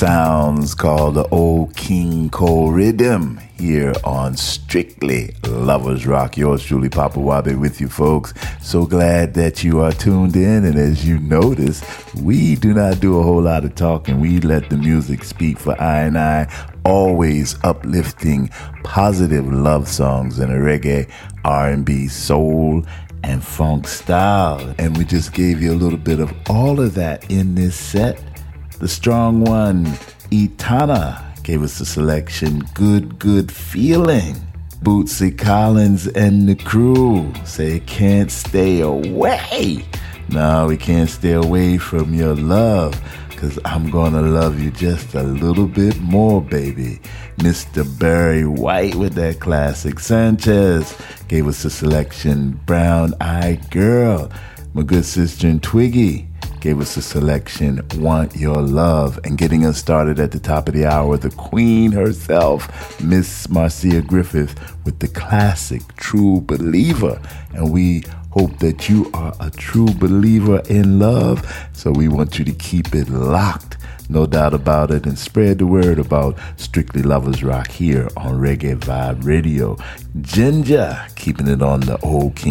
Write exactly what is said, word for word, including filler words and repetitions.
sounds called the Old King Cole Rhythm here on Strictly Lovers Rock. Yours truly, Papa Wabe, with you folks. So glad that you are tuned in, and as you notice, we do not do a whole lot of talking. We let the music speak for I and I, always uplifting, positive love songs in a reggae, R and B, soul, and funk style. And we just gave you a little bit of all of that in this set. The strong one, Etana, gave us a selection, Good, Good Feeling. Bootsy Collins and the crew say, Can't Stay Away. No, we can't stay away from your love, because I'm going to love you just a little bit more, baby. Mister Barry White with that classic. Sanchez gave us a selection, Brown Eyed Girl. My good sister and Twiggy gave us a selection, Want Your Love. And getting us started at the top of the hour, the queen herself, Miss Marcia Griffith, with the classic True Believer. And we hope that you are a true believer in love, so we want you to keep it locked, no doubt about it, and spread the word about Strictly Lovers Rock here on Reggae Vibe Radio. Ginger, keeping it on the Old King